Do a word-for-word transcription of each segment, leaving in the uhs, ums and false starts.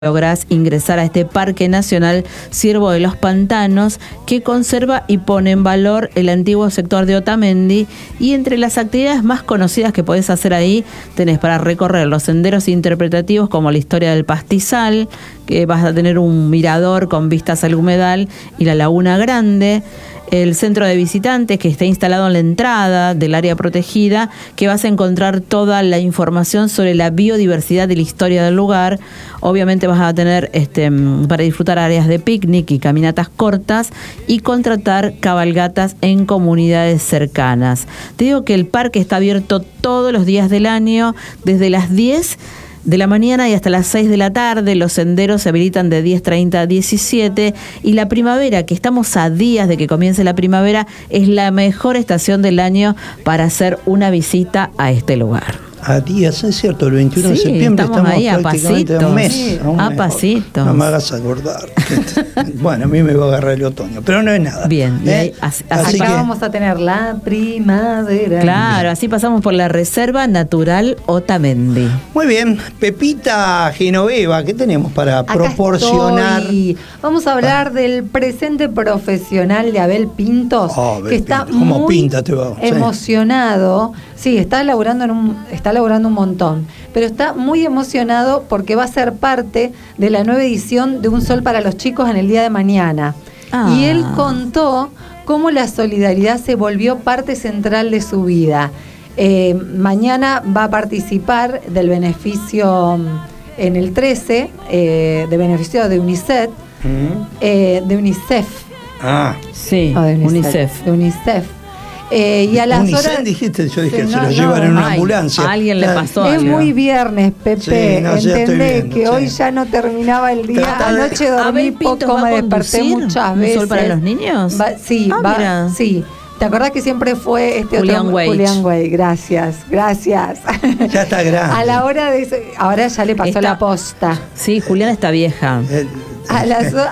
lográs ingresar a este Parque Nacional Ciervo de los Pantanos, que conserva y pone en valor el antiguo sector de Otamendi. Y entre las actividades más conocidas que podés hacer ahí, tenés para recorrer los senderos interpretativos como la historia del pastizal, que vas a tener un mirador con vistas al humedal y la Laguna Grande, el centro de visitantes que está instalado en la entrada del área protegida, que vas a encontrar toda la información sobre la biodiversidad y la historia del lugar. Obviamente vas a tener este, para disfrutar áreas de picnic y caminatas cortas y contratar cabalgatas en comunidades cercanas. Te digo que el parque está abierto todos los días del año, desde las diez de la mañana y hasta las seis de la tarde. Los senderos se habilitan de diez treinta a diecisiete, y la primavera, que estamos a días de que comience la primavera, es la mejor estación del año para hacer una visita a este lugar. A días, es cierto, el veintiuno sí, de septiembre estamos, estamos ahí a pasitos, a un mes. sí, a, un a mes. pasitos. No me hagas acordar. Bueno, a mí me va a agarrar el otoño, pero no es nada. Bien, ¿eh? ahí, así, así Acá que vamos a tener la primavera. claro, así pasamos por la Reserva Natural Otamendi. Muy bien, Pepita Genoveva, ¿qué tenemos para Acá proporcionar? estoy. Vamos a hablar ah. del presente profesional de Abel Pintos, oh, Abel que está Pintos. ¿Cómo muy pinta te va? emocionado. Sí, está laburando en un, está laburando un montón, pero está muy emocionado porque va a ser parte de la nueva edición de Un Sol para los Chicos en el día de mañana. Ah. Y él contó cómo la solidaridad se volvió parte central de su vida. Eh, mañana va a participar del beneficio en el trece, eh, de beneficio de UNICEF, ¿Mm? eh, de UNICEF. Ah, sí, oh, de UNICEF. UNICEF. De UNICEF. Eh, y a las UNICEF horas dijiste, yo dije, sí, se no, lo no, llevan en una ay, ambulancia. A alguien le pasó Es algo. muy viernes, Pepe. Sí, no, Entendés que sí. hoy ya no terminaba el día. Trata de... Anoche dormí poco, me desperté muchas veces. ¿Un Sol para los niños? Va, sí, ah, va, mira. sí. ¿Te acordás que siempre fue este Julián otro Weich? Julián Weich, gracias, gracias. Ya está grande. A la hora de ahora ya le pasó está, la posta. Sí, Julián está vieja. El, a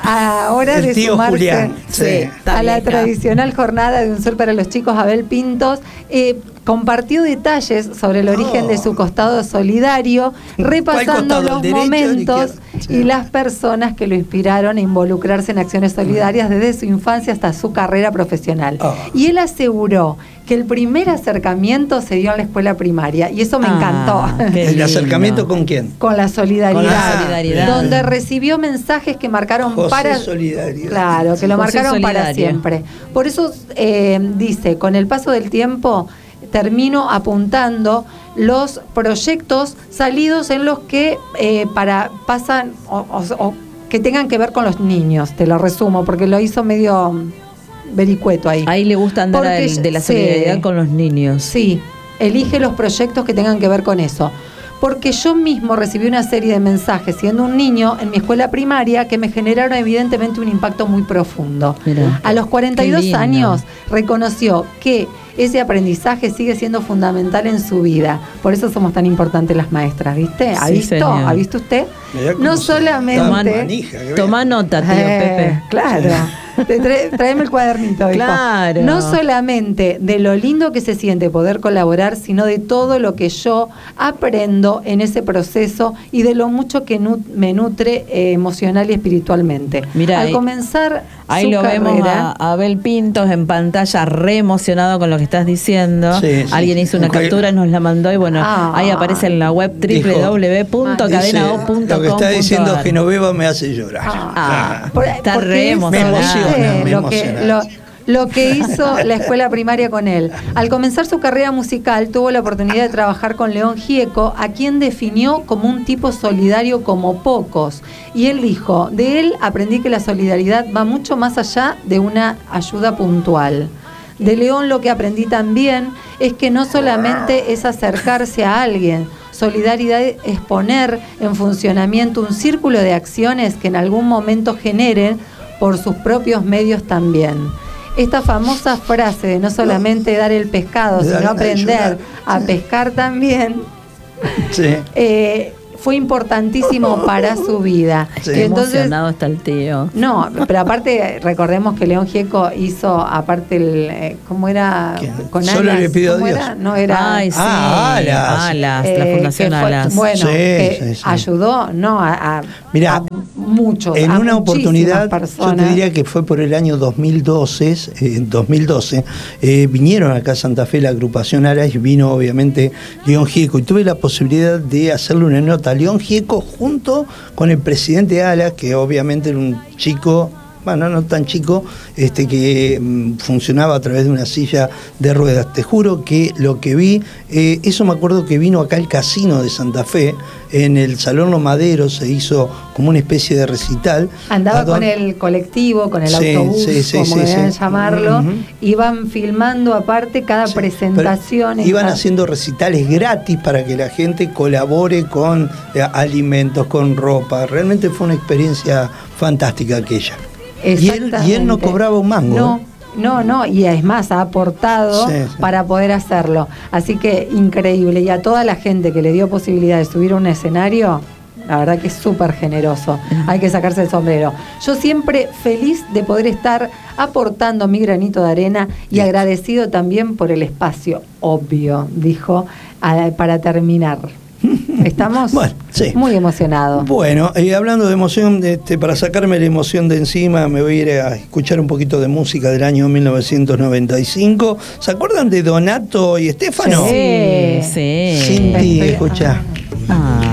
la hora de sumarse Julián, sí, sí, a la tradicional jornada de Un Sol para los Chicos, Abel Pintos eh, compartió detalles sobre el origen oh. de su costado solidario, repasando los derecho, momentos sí. y las personas que lo inspiraron a involucrarse en acciones solidarias desde su infancia hasta su carrera profesional. Oh. Y él aseguró que el primer acercamiento se dio en la escuela primaria, y eso me ah, encantó. ¿El acercamiento con quién? Con la solidaridad. Con la solidaridad. Donde recibió mensajes que marcaron José para... Solidaridad. Claro, que lo José marcaron Solidario. Para siempre. Por eso eh, dice, con el paso del tiempo termino apuntando los proyectos salidos en los que eh, para pasan o, o, o que tengan que ver con los niños. Te lo resumo porque lo hizo medio vericueto ahí. Ahí le gusta andar el, de la solidaridad sí, con los niños. Sí, elige los proyectos que tengan que ver con eso. Porque yo mismo recibí una serie de mensajes siendo un niño en mi escuela primaria que me generaron evidentemente un impacto muy profundo. Mirá, a los cuarenta y dos años reconoció que ese aprendizaje sigue siendo fundamental en su vida. Por eso somos tan importantes las maestras, ¿viste? ¿Ha sí, visto? Señor. ¿Ha visto usted? No solamente... Toma, manija, toma nota, tío eh, Pepe. Claro. Trae, tráeme el cuadernito. Claro. No solamente de lo lindo que se siente poder colaborar, sino de todo lo que yo aprendo en ese proceso y de lo mucho que nu- me nutre eh, emocional y espiritualmente. Mirá, al ahí, comenzar ahí su lo carrera, vemos a Abel Pintos en pantalla, re emocionado con lo que estás diciendo. Sí, sí, Alguien hizo una okay. captura, nos la mandó y bueno, ah, ahí aparece en la web doble u doble u doble u punto cadena o punto com. Lo que está diciendo Genoveva me hace llorar. Ah, ah, por, está re emocionado. Me emociona, me lo que, lo, lo que hizo la escuela primaria con él. Al comenzar su carrera musical, tuvo la oportunidad de trabajar con León Gieco, a quien definió como un tipo solidario como pocos. Y él dijo, de él aprendí que la solidaridad va mucho más allá de una ayuda puntual. De León lo que aprendí también es que no solamente es acercarse a alguien, solidaridad es poner en funcionamiento un círculo de acciones que en algún momento generen por sus propios medios también. Esta famosa frase de no solamente dar el pescado, sino aprender a pescar también, sí. eh, fue importantísimo para su vida. Sí. Y entonces, emocionado está el tío. no, pero aparte recordemos que León Gieco hizo, aparte el, eh, ¿cómo era? ¿Quién? Con Solo Alas, le pido a ¿cómo Dios. era? No era. Ay, sí. Ah, Alas. Alas, eh, la Fundación que fue- Alas. Bueno, Sí, que sí, sí. ayudó, ¿no? A, a, Mirá, a muchos, en a una muchísimas oportunidad, personas. yo te diría que fue por el año dos mil doce, eh, dos mil doce, eh, vinieron acá a Santa Fe la agrupación Alas y vino obviamente León Gieco y tuve la posibilidad de hacerle una nota a León Gieco junto con el presidente Alas, que obviamente era un chico, bueno, no tan chico, este que mm, funcionaba a través de una silla de ruedas. Te juro que lo que vi, eh, eso me acuerdo que vino acá al Casino de Santa Fe, en el Salón Los Maderos, se hizo como una especie de recital. Andaba a don- con el colectivo, con el Sí, autobús, sí, sí, como sí, deben sí. llamarlo. Ujú. Iban filmando aparte cada Sí, presentación. pero iban esta- haciendo recitales gratis para que la gente colabore con eh, alimentos, con ropa. Realmente fue una experiencia fantástica aquella. Y él, y él no Exactamente. cobraba un mango. No, ¿eh? no, no, y es más, ha aportado Sí, sí. para poder hacerlo. Así que increíble. Y a toda la gente que le dio posibilidad de subir a un escenario, la verdad que es súper generoso. Hay que sacarse el sombrero. Yo siempre feliz de poder estar aportando mi granito de arena y Bien. agradecido también por el espacio, obvio, dijo, a- para terminar. Estamos Bueno, sí. muy emocionados. Bueno, y hablando de emoción, este, para sacarme la emoción de encima, me voy a ir a escuchar un poquito de música del año mil novecientos noventa y cinco. ¿Se acuerdan de Donato y Estefano? Sí. Sí. Cinti, escucha. Ah.